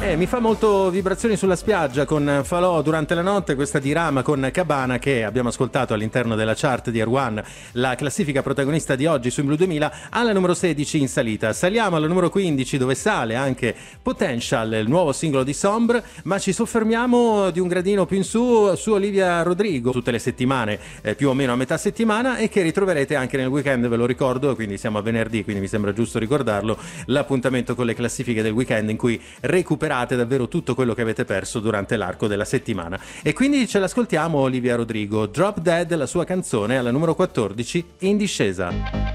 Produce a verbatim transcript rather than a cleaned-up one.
Eh, mi fa molto vibrazioni sulla spiaggia con Falò durante la notte, questa dirama con Cabana che abbiamo ascoltato all'interno della chart di Air One, la classifica protagonista di oggi su In Blu duemila, alla numero sedici in salita. Saliamo alla numero quindici dove sale anche Potential, il nuovo singolo di Sombre, ma ci soffermiamo di un gradino più in su su Olivia Rodrigo, tutte le settimane, eh, più o meno a metà settimana, e che ritroverete anche nel weekend, ve lo ricordo, quindi siamo a venerdì, quindi mi sembra giusto ricordarlo, l'appuntamento con le classifiche del weekend in cui recuperate davvero tutto quello che avete perso durante l'arco della settimana. E quindi ce l'ascoltiamo Olivia Rodrigo, Drop Dead, la sua canzone alla numero quattordici in discesa.